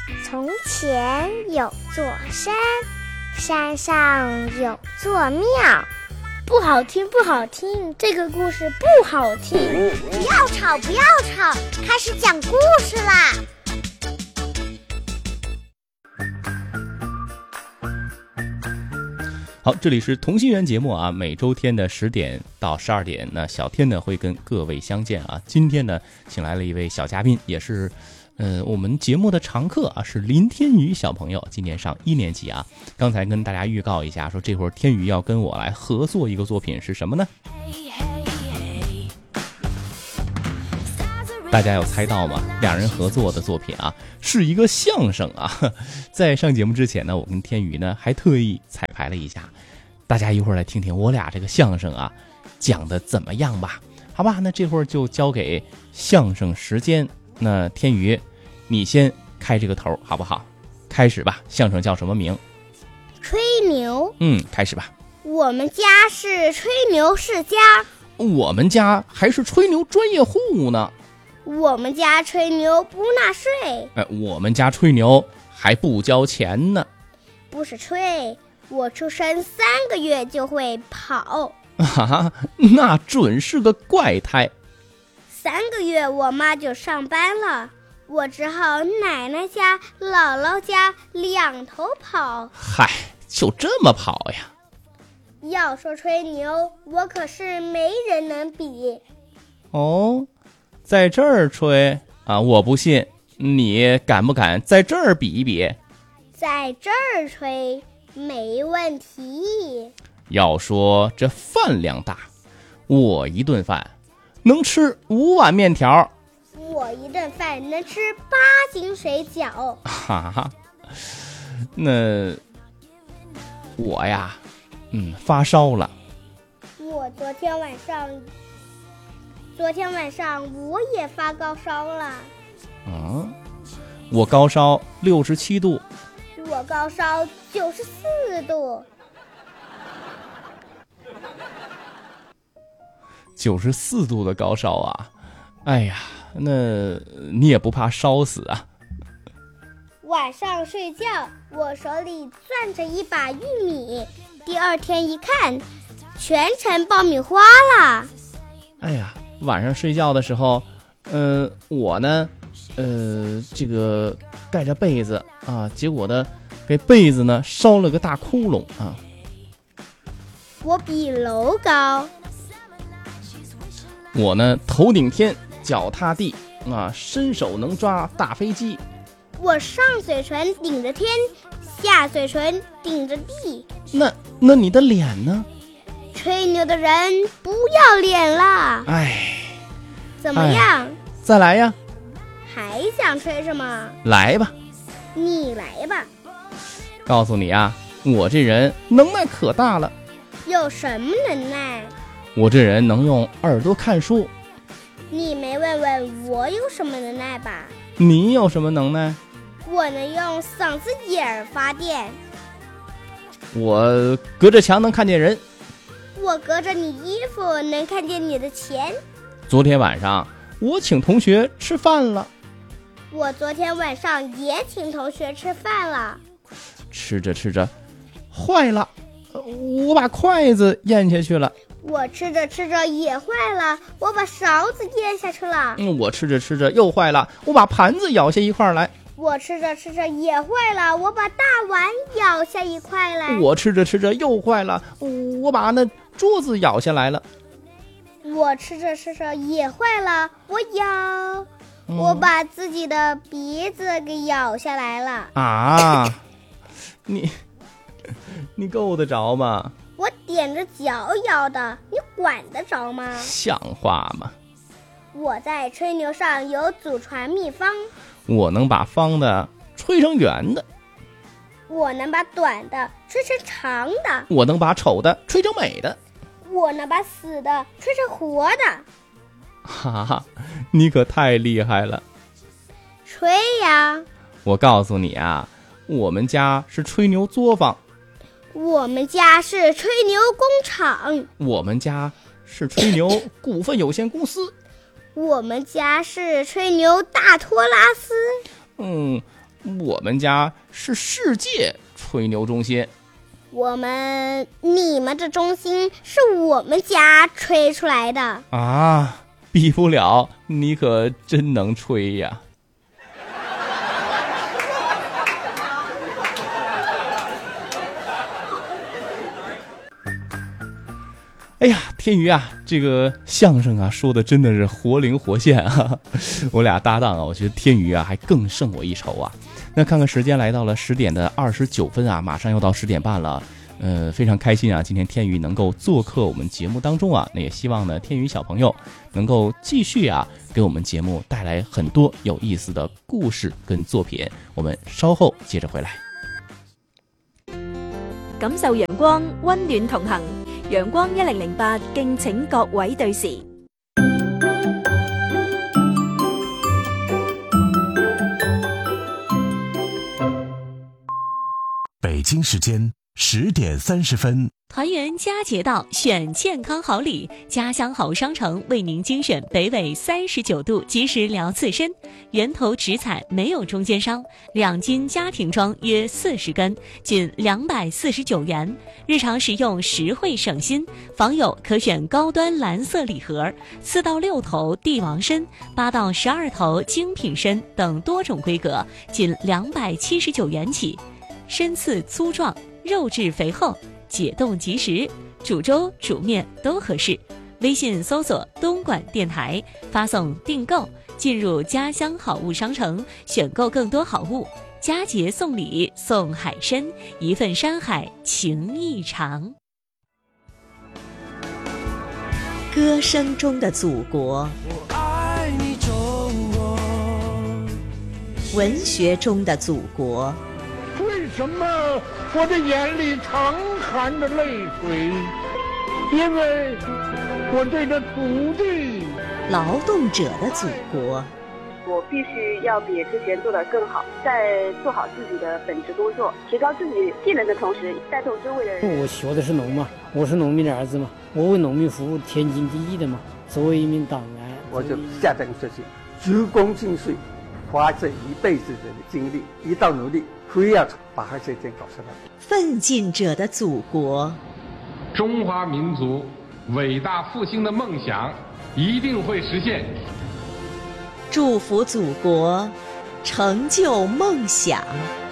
从前有座山，山上有座庙。 不好听，不好听，这个故事不好听。 不要吵，不要吵，开始讲故事啦！ 好，这里是同心圆节目啊，每周天的10点到12点，那小天呢会跟各位相见啊。今天呢，请来了一位小嘉宾，也是我们节目的常客啊，是林天宇小朋友，今年上1年级啊。刚才跟大家预告一下，说这会儿天宇要跟我来合作一个作品，是什么呢？大家有猜到吗？两人合作的作品啊，是一个相声啊。在上节目之前呢，我跟天宇呢还特意彩排了一下，大家一会儿来听听我俩这个相声啊讲的怎么样吧？好吧，那这会儿就交给相声时间。那天宇，你先开这个头好不好？开始吧，相声叫什么名？ 吹牛。 开始吧。 我们家是吹牛世家。 我们家还是吹牛专业户呢。 我们家吹牛不纳税。 我们家吹牛还不交钱呢。 不是吹，我出生3个月就会跑。 那准是个怪胎。 3个月我妈就上班了，我只好奶奶家、姥姥家2头跑。 嗨，就这么跑呀？ 要说吹牛，我可是没人能比。 哦，在这儿吹啊？我不信，你敢不敢在这儿比一比？ 在这儿吹没问题。 要说这饭量大，我一顿饭能吃5碗面条， 我一顿饭能吃8斤水饺。 那我呀，发烧了。 我昨天晚上我也发高烧了。 我高烧67度。 我高烧94度。 94度的高烧啊！哎呀，那你也不怕烧死啊？ 晚上睡觉，我手里攥着一把玉米，第二天一看，全成爆米花了。 哎呀，晚上睡觉的时候，我呢，这个盖着被子啊，结果呢，给被子呢烧了个大窟窿啊。 我比楼高。 我呢，头顶天，脚踏地啊，伸手能抓大飞机。 我上嘴唇顶着天，下嘴唇顶着地。 那你的脸呢？ 吹牛的人不要脸啦！ 哎， 怎么样？ 再来呀！ 还想吹什么？ 来吧， 你来吧。 告诉你啊，我这人能耐可大了。 有什么能耐？ 我这人能用耳朵看书。 你没问问我有什么能耐吧？ 你有什么能耐？ 我能用嗓子眼儿发电。 我隔着墙能看见人。 我隔着你衣服能看见你的钱。 昨天晚上我请同学吃饭了。 我昨天晚上也请同学吃饭了。 吃着吃着坏了，我把筷子咽下去了。 我吃着吃着也坏了，我把勺子咽下去了。 我吃着吃着又坏了，我把盘子咬下一块来。 我吃着吃着也坏了，我把大碗咬下一块来。 我吃着吃着又坏了，我把那桌子咬下来了。 我吃着吃着也坏了，我把自己的鼻子给咬下来了。 啊，你够得着吗？ 我踮着脚咬的，你管得着吗？ 像话吗？ 我在吹牛上有祖传秘方。 我能把方的吹成圆的。 我能把短的吹成长的。 我能把丑的吹成美的。 我能把死的吹成活的。 哈哈，你可太厉害了。 吹呀！ 我告诉你啊，我们家是吹牛作坊。 我们家是吹牛工厂。 我们家是吹牛股份有限公司。 我们家是吹牛大托拉斯。 我们家是世界吹牛中心。 你们这中心是我们家吹出来的啊，比不了，你可真能吹呀！哎呀，天宇啊，这个相声啊说的真的是活灵活现啊！我俩搭档啊，我觉得天宇啊还更胜我一筹啊。那看看时间，来到了10点的29分啊，马上又到10点半了。非常开心啊，今天天宇能够做客我们节目当中啊，那也希望呢天宇小朋友能够继续啊给我们节目带来很多有意思的故事跟作品。我们稍后接着回来。 感受陽光，溫暖同行。陽光1008，敬請各位對時。 北京時間10點30分， 团圆佳节到，选健康好礼，家乡好商城为您精选北纬39度即时疗刺身，源头直采，没有中间商，2斤家庭装约40根，仅249元，日常食用实惠省心。访友可选高端蓝色礼盒，4到6头帝王参，8到12头精品参等多种规格，仅279元起。参刺粗壮，肉质肥厚，解冻即食，煮粥煮面都合适。微信搜索东莞电台，发送订购，进入家乡好物商城，选购更多好物。佳节送礼，送海参，1份山海情意长。 歌声中的祖国， 我爱你中国， 文学中的祖国。 为什么我的眼里常含着泪水？因为我对这土地。 劳动者的祖国。 我必须要比之前做得更好，在做好自己的本职工作，提高自己技能的同时，带动周围的人。 我学的是农嘛，我是农民的儿子嘛，我为农民服务，天经地义的嘛。作为一名党员， 我就下定决心，鞠躬尽瘁，花这一辈子的精力，一道努力，非要把这件搞出来。 奋进者的祖国， 中华民族伟大复兴的梦想一定会实现。 祝福祖国，成就梦想。